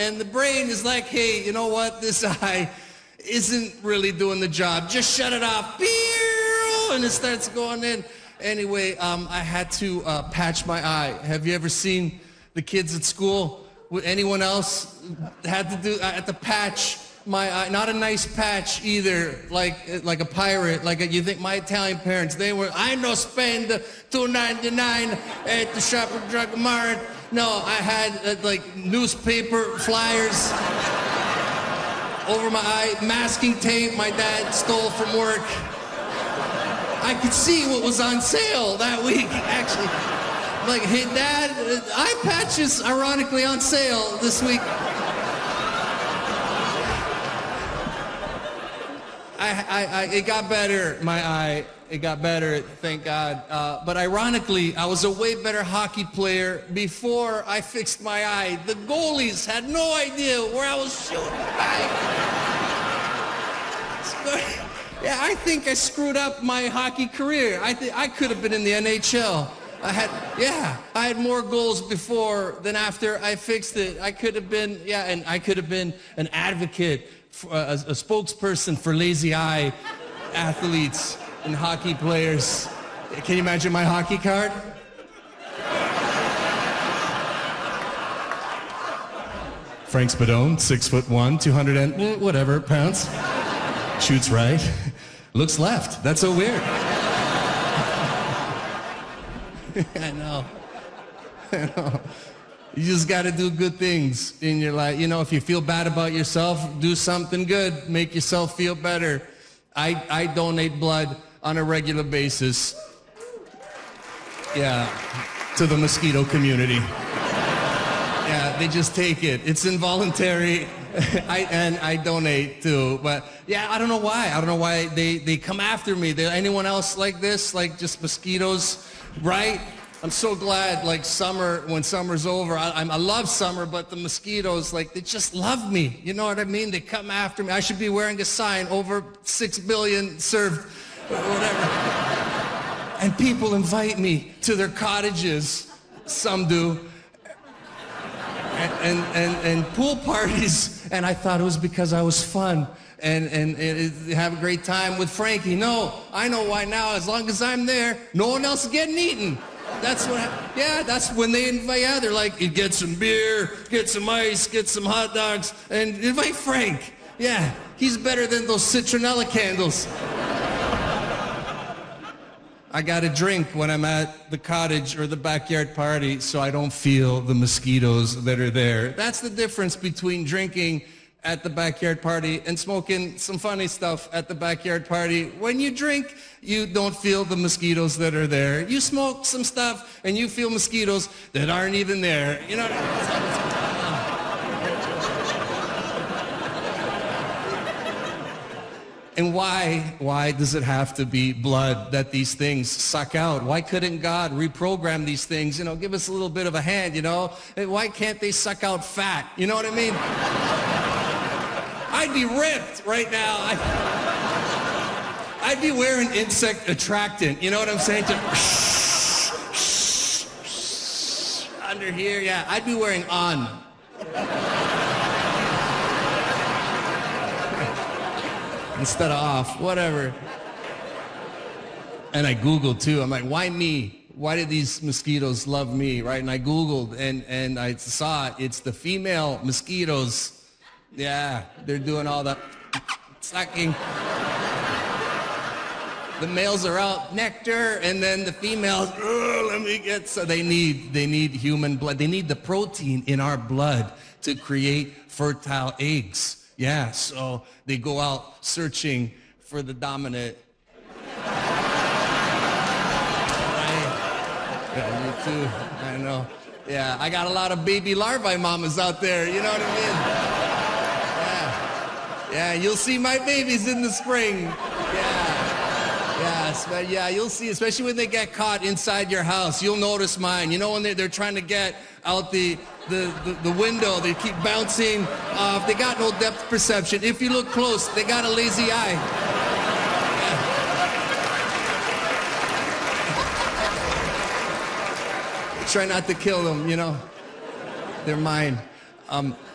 And the brain is like, hey, you know what? This eye isn't really doing the job. Just shut it off. And it starts going in. Anyway, I had to patch my eye. Have you ever seen the kids at school? Anyone else had to do, I had to patch my eye. Not a nice patch either, like a pirate. You think my Italian parents, they were, I no spend $2.99 at the Shopping Drug Mart. No, I had newspaper flyers over my eye, masking tape my dad stole from work. I could see what was on sale that week, actually. Like, hey, Dad, eye patches ironically on sale this week. It got better, my eye. It got better, thank God. But ironically, I was a way better hockey player before I fixed my eye. The goalies had no idea where I was shooting. Yeah, I think I screwed up my hockey career. I could have been in the NHL. I had more goals before than after I fixed it. I could have been, and I could have been an advocate, a spokesperson for lazy eye athletes and hockey players. Can you imagine my hockey card? Frank Spadone, 6'1", 200 and whatever pounds. Shoots right, looks left. That's so weird. I know. You just got to do good things in your life. You know, if you feel bad about yourself, do something good. Make yourself feel better. I donate blood on a regular basis. Yeah, to the mosquito community. Yeah, they just take it. It's involuntary. I donate too. But yeah, I don't know why. I don't know why they come after me. Anyone else like this? Like just mosquitoes, right? I'm so glad, like summer, when summer's over, I love summer, but the mosquitoes, like, they just love me. You know what I mean? They come after me. I should be wearing a sign, over 6 billion served, or whatever. And people invite me to their cottages. Some do. And pool parties. And I thought it was because I was fun. And have a great time with Frankie. No, I know why now. As long as I'm there, no one else is getting eaten. That's when they invite, they're like, you get some beer, get some ice, get some hot dogs, and invite Frank. Yeah, he's better than those citronella candles. I got a drink when I'm at the cottage or the backyard party so I don't feel the mosquitoes that are there. That's the difference between drinking at the backyard party and smoking some funny stuff at the backyard party. When you drink, you don't feel the mosquitoes that are there. You smoke some stuff and you feel mosquitoes that aren't even there. You know what I mean? And why does it have to be blood that these things suck out? Why couldn't God reprogram these things? You know, give us a little bit of a hand, you know? Why can't they suck out fat? You know what I mean? I'd be ripped right now. I'd be wearing insect attractant. You know what I'm saying? Under here, yeah. I'd be wearing on. Instead of off, whatever. And I Googled too. I'm like, why me? Why did these mosquitoes love me, right? And I Googled and I saw it's the female mosquitoes. Yeah, they're doing all the sucking. The males are out nectar, and then the females, let me get, so they need human blood. They need the protein in our blood to create fertile eggs. Yeah, so they go out searching for the dominant. Right? Yeah, you too, I know. Yeah, I got a lot of baby larvae mamas out there, you know what I mean? Yeah, you'll see my babies in the spring. Yeah, you'll see, especially when they get caught inside your house. You'll notice mine. You know when they're trying to get out the window, they keep bouncing off. They got no depth perception. If you look close, they got a lazy eye. Yeah. Try not to kill them, you know. They're mine.